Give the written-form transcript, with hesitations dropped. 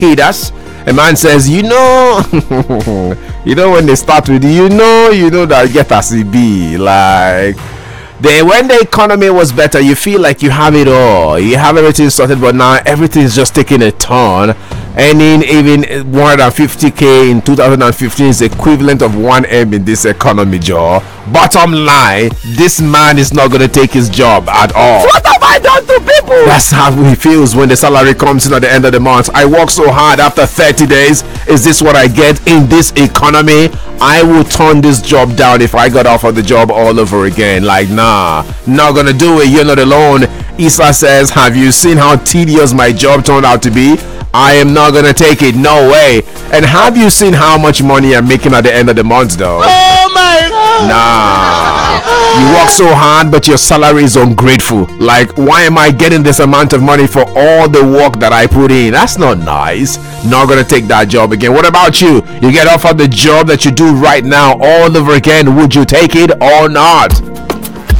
haters. A man says, you know, you know when they start with you know that get as it be. Like, when the economy was better, you feel like you have it all. You have everything sorted, but now everything is just taking a turn. Earning even 150k in 2015 is equivalent of 1M in this economy, Joe. Bottom line, this man is not going to take his job at all. What have I done to people? That's how he feels when the salary comes in at the end of the month. I work so hard after 30 days. Is this what I get in this economy? I will turn this job down if I got offered the job all over again. Like, nah, not gonna do it. You're not alone. Issa says, have you seen how tedious my job turned out to be? I am not gonna take it. No way. And have you seen how much money I'm making at the end of the month, though? Oh my God. Nah. You work so hard, but your salary is ungrateful. Like, why am I getting this amount of money for all the work that I put in? That's not nice. Not gonna take that job again. What about you? You get offered the job that you do right now all over again. Would you take it or not?